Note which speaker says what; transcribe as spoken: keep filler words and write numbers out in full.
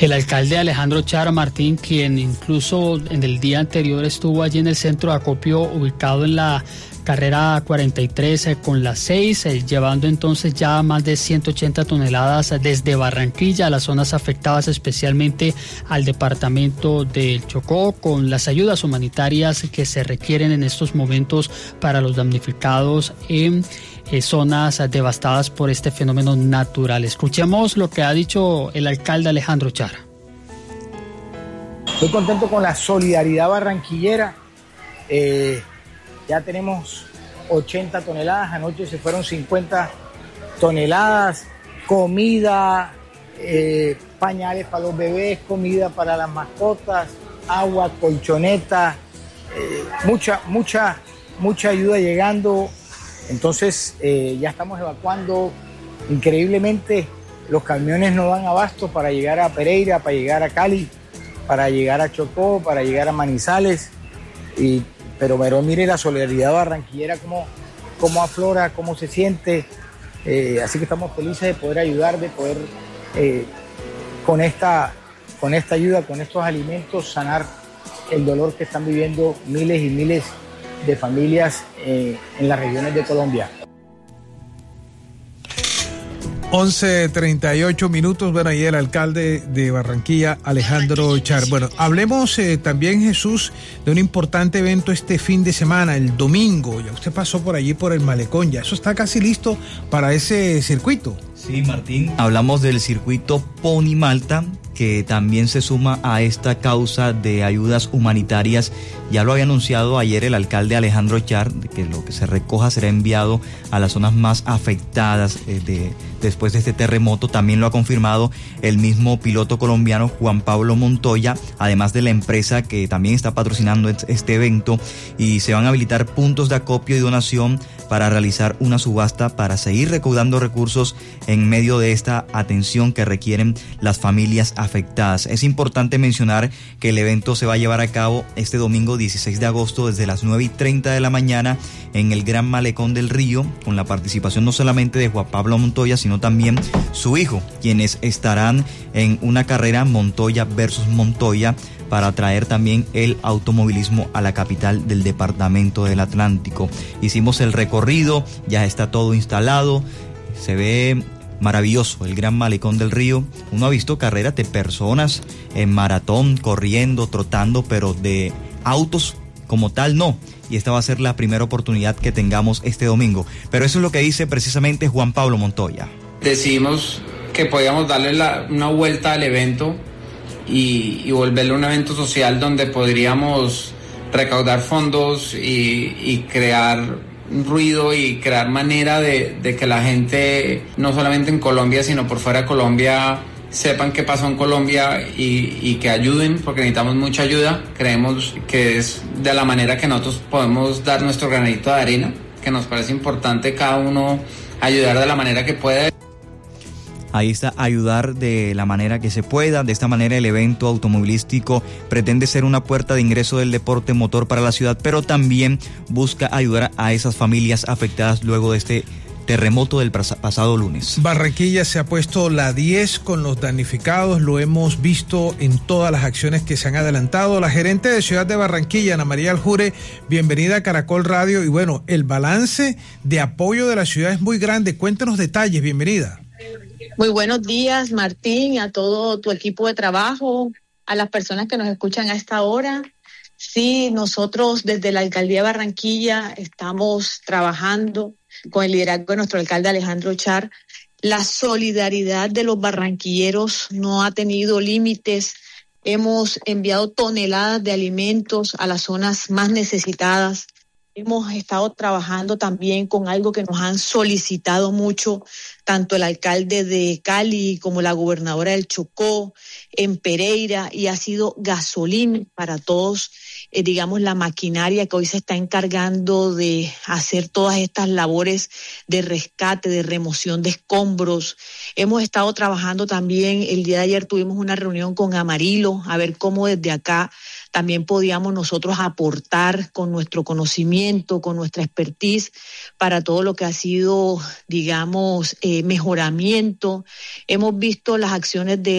Speaker 1: El alcalde Alejandro Char Martín, quien incluso en el día anterior estuvo allí en el centro de acopio ubicado en la carrera cuarenta y tres eh, con las seis, eh, llevando entonces ya más de ciento ochenta toneladas desde Barranquilla a las zonas afectadas, especialmente al departamento del Chocó, con las ayudas humanitarias que se requieren en estos momentos para los damnificados en eh, zonas devastadas por este fenómeno natural. Escuchemos lo que ha dicho el alcalde Alejandro Char.
Speaker 2: Estoy contento con la solidaridad barranquillera. Eh, ya tenemos ochenta toneladas, anoche se fueron cincuenta toneladas, comida, eh, pañales para los bebés, comida para las mascotas, agua, colchoneta, eh, mucha, mucha, mucha ayuda llegando. Entonces eh, ya estamos evacuando. Increíblemente los camiones no dan abasto para llegar a Pereira, para llegar a Cali, para llegar a Chocó, para llegar a Manizales. Y, pero, pero mire la solidaridad barranquillera, cómo, cómo aflora, cómo se siente. Eh, así que estamos felices de poder ayudar, de poder eh, con, esta, con esta ayuda, con estos alimentos, sanar el dolor que están viviendo miles y miles de familias eh, en las regiones de Colombia.
Speaker 3: once treinta y ocho minutos, bueno, ahí el alcalde de Barranquilla, Alejandro Char. Bueno, hablemos eh, también, Jesús, de un importante evento este fin de semana, el domingo. Ya usted pasó por allí por el Malecón, ya eso está casi listo para ese circuito.
Speaker 4: Sí, Martín, hablamos del circuito Pony Malta, que también se suma a esta causa de ayudas humanitarias. Ya lo había anunciado ayer el alcalde Alejandro Char, que lo que se recoja será enviado a las zonas más afectadas eh, de, después de este terremoto. También lo ha confirmado el mismo piloto colombiano Juan Pablo Montoya, además de la empresa que también está patrocinando este evento, y se van a habilitar puntos de acopio y donación para realizar una subasta para seguir recaudando recursos en medio de esta atención que requieren las familias afectadas. Es importante mencionar que el evento se va a llevar a cabo este domingo dieciséis de agosto desde las nueve y treinta de la mañana en el Gran Malecón del Río, con la participación no solamente de Juan Pablo Montoya, sino también su hijo, quienes estarán en una carrera Montoya versus Montoya para traer también el automovilismo a la capital del departamento del Atlántico. Hicimos el recorrido, ya está todo instalado, se ve maravilloso el Gran Malecón del Río. Uno ha visto carreras de personas en maratón, corriendo, trotando, pero de autos como tal no. Y esta va a ser la primera oportunidad que tengamos este domingo. Pero eso es lo que dice precisamente Juan Pablo Montoya.
Speaker 5: Decidimos que podíamos darle la, una vuelta al evento y, y volverlo un evento social donde podríamos recaudar fondos y, y crear ruido y crear manera de, de que la gente, no solamente en Colombia, sino por fuera de Colombia, sepan qué pasó en Colombia y, y que ayuden, porque necesitamos mucha ayuda. Creemos que es de la manera que nosotros podemos dar nuestro granito de arena, que nos parece importante cada uno ayudar de la manera que pueda.
Speaker 4: Ahí está, ayudar de la manera que se pueda. De esta manera el evento automovilístico pretende ser una puerta de ingreso del deporte motor para la ciudad, pero también busca ayudar a esas familias afectadas luego de este terremoto del pasado lunes.
Speaker 3: Barranquilla se ha puesto la diez con los damnificados, lo hemos visto en todas las acciones que se han adelantado. La gerente de Ciudad de Barranquilla, Ana María Aljure, bienvenida a Caracol Radio. Y bueno, el balance de apoyo de la ciudad es muy grande. Cuéntenos detalles, bienvenida.
Speaker 6: Muy buenos días, Martín, a todo tu equipo de trabajo, a las personas que nos escuchan a esta hora. Sí, nosotros desde la Alcaldía de Barranquilla estamos trabajando con el liderazgo de nuestro alcalde Alejandro Char. La solidaridad de los barranquilleros no ha tenido límites. Hemos enviado toneladas de alimentos a las zonas más necesitadas. Hemos estado trabajando también con algo que nos han solicitado mucho, tanto el alcalde de Cali como la gobernadora del Chocó, en Pereira, y ha sido gasolina para todos, eh, digamos, la maquinaria que hoy se está encargando de hacer todas estas labores de rescate, de remoción de escombros. Hemos estado trabajando también, el día de ayer tuvimos una reunión con Amarillo, a ver cómo desde acá también podíamos nosotros aportar con nuestro conocimiento, con nuestra expertise para todo lo que ha sido, digamos, eh, mejoramiento. Hemos visto las acciones de